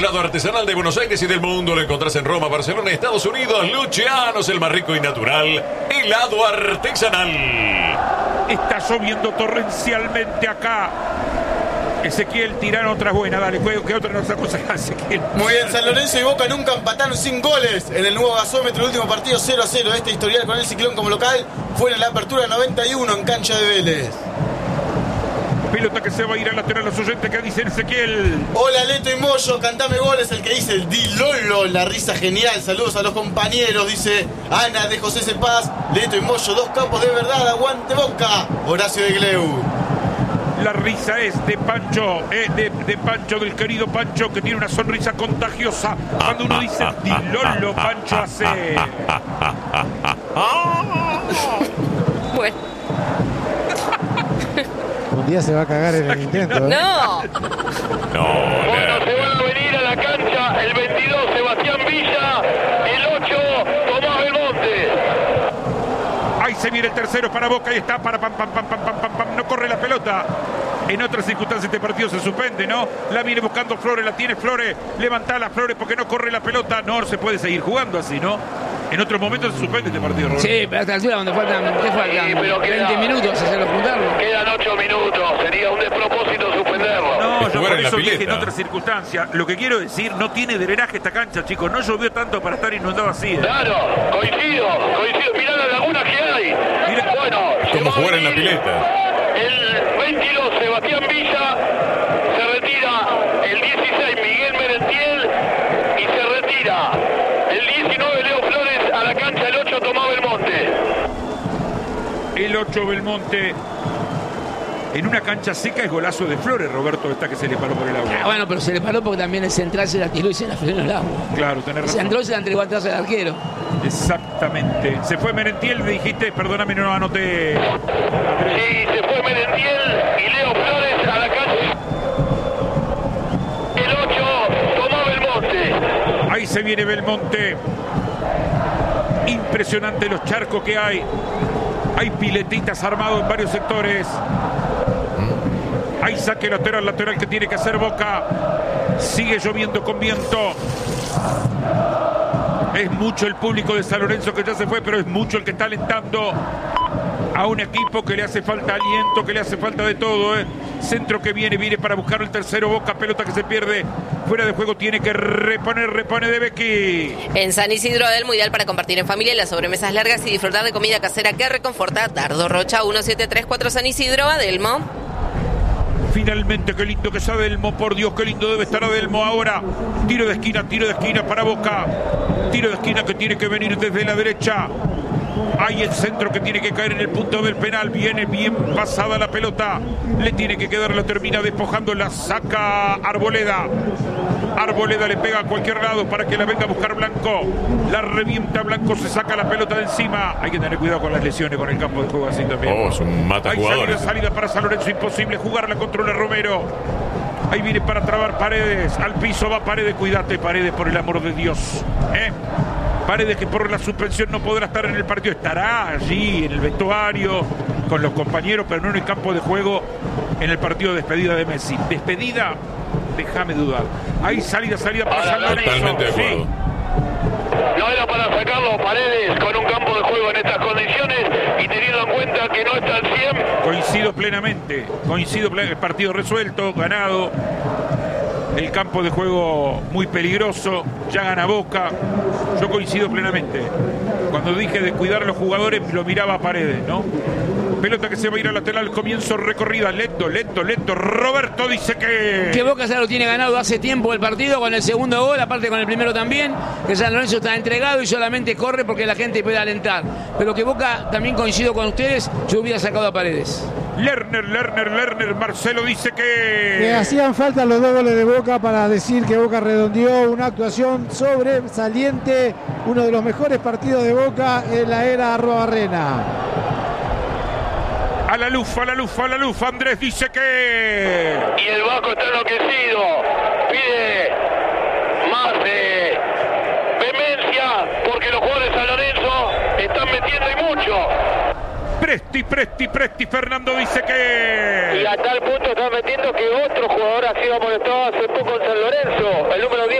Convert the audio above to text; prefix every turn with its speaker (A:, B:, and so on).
A: Helado artesanal de Buenos Aires y del mundo lo encontrás en Roma, Barcelona, Estados Unidos. Lucianos, el más rico y natural helado artesanal.
B: Está lloviendo torrencialmente acá. Ezequiel, tiraron otra buena, dale, ¿qué otra nos aconseja Ezequiel?
C: Muy bien, San Lorenzo y Boca nunca empataron sin goles en el nuevo gasómetro. El último partido 0-0 de este historial con el Ciclón como local fue en la apertura 91 en cancha de Vélez.
B: Pelota que se va a ir al lateral, los oyentes que dicen Ezequiel.
C: Hola Leto y Moyo, cantame goles, el que dice el Di Lolo, la risa genial. Saludos a los compañeros, dice Ana de José Cepaz. Leto y Moyo, dos capos de verdad, aguante Boca. Horacio de Gleu.
B: La risa es de Pancho, de Pancho, del querido Pancho, que tiene una sonrisa contagiosa. Cuando uno dice Di Lolo, Pancho hace...
D: Bueno.
E: Un día se va a cagar en el intento.
D: No.
F: Bueno, se va a venir a la cancha el 22 Sebastián Villa, el 8 Tomás Belmonte.
B: Ahí se viene el tercero para Boca y está para pam. No corre la pelota. En otras circunstancias este partido se suspende, ¿no? La viene buscando Flores, la tiene Flores. Levanta las Flores porque no corre la pelota. No se puede seguir jugando así, ¿no? En otros momentos se suspende este partido, Roberto.
G: Sí, pero a esta altura donde faltan,
F: Sí, pero
G: 20 minutos, hacerlo juntarlo.
F: Quedan 8 minutos, sería un despropósito suspenderlo.
B: No, yo por eso dije en
A: pileta.
B: otras circunstancias. Lo que quiero decir, no tiene drenaje esta cancha, chicos. No llovió tanto para estar inundado así.
F: Claro, coincido. Mirá las lagunas que hay.
B: Mira,
F: Bueno,
A: Como jugar en la pileta.
F: el 22 Sebastián Villa, se retira el 16 Miguel Merentiel y se retira el 19 Leo Flores a la cancha, el 8 Tomás Belmonte.
B: el 8 Belmonte. En una cancha seca es golazo de Flores, Roberto, esta que se le paró por el agua.
G: Ah, bueno, pero se le paró porque también el central se la tiró y se la frenó el agua.
B: Claro, tenés razón.
G: Se entró y se la entregó atrás al arquero.
B: Exactamente. Se fue Merentiel, me dijiste, perdóname, no anoté.
F: Sí, se fue Merentiel y Leo Flores a la cancha. El 8 Tomás Belmonte.
B: Ahí se viene Belmonte. Impresionante los charcos que hay. Hay piletitas armados en varios sectores. Hay saque lateral que tiene que hacer Boca. Sigue lloviendo con viento. Es mucho el público de San Lorenzo que ya se fue, pero es mucho el que está alentando a un equipo que le hace falta aliento, que le hace falta de todo. Centro que viene para buscar el tercero. Boca, pelota que se pierde. Fuera de juego, tiene que repone de Becky.
D: En San Isidro Adelmo, ideal para compartir en familia las sobremesas largas y disfrutar de comida casera que reconforta. Dardo Rocha, 1734 San Isidro Adelmo.
B: Finalmente, qué lindo que es Adelmo, por Dios, qué lindo debe estar Adelmo ahora. Tiro de esquina para Boca. Tiro de esquina que tiene que venir desde la derecha. Hay el centro que tiene que caer en el punto del penal. Viene bien pasada la pelota. Le tiene que quedar, la termina despojando. La saca Arboleda. Arboleda le pega a cualquier lado para que la venga a buscar Blanco. La revienta Blanco, se saca la pelota de encima. Hay que tener cuidado con las lesiones, con el campo de juego así también.
A: Oh, es un mata
B: Hay
A: jugadores.
B: salida para San Lorenzo, imposible jugarla, controla Romero. Ahí viene para trabar Paredes. Al piso va Paredes, cuídate Paredes, por el amor de Dios. Paredes, que por la suspensión no podrá estar en el partido, estará allí en el vestuario con los compañeros, pero no en el campo de juego en el partido de despedida de Messi. Despedida, déjame dudar. Hay salida para San Lorenzo.
A: Totalmente de acuerdo.
F: No era para sacarlo Paredes con un campo de juego en estas condiciones y teniendo en cuenta que no está al 100.
B: Coincido plenamente. El partido resuelto, ganado. El campo de juego muy peligroso. Ya gana Boca. Yo coincido plenamente. Cuando dije de cuidar a los jugadores, lo miraba a Paredes, ¿no? Pelota que se va a ir al lateral, comienzo recorrida, lento. Roberto dice
G: que Boca ya lo tiene ganado hace tiempo el partido con el segundo gol, aparte con el primero también, que San Lorenzo está entregado y solamente corre porque la gente puede alentar. Pero que Boca, también coincido con ustedes, yo hubiera sacado a Paredes.
B: Lerner, Marcelo dice que
E: hacían falta los dos goles de Boca para decir que Boca redondeó una actuación sobresaliente, uno de los mejores partidos de Boca en la era Arrobarrena.
B: A la luz, Andrés dice que...
F: Y el Vasco está enloquecido, pide más vehemencia porque los jugadores de San Lorenzo están metiendo y mucho.
B: Presti. Fernando dice que...
F: Y a tal punto está metiendo que otro jugador ha sido amonestado hace poco en San Lorenzo, el número 10.